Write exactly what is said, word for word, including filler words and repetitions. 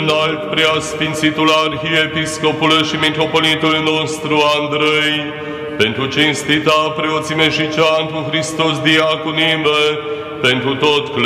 înalt preasfințitul arhiepiscopul și mitropolitul nostru Andrei, pentru cinstita preoțime și ceantul Hristos diaconime, pentru tot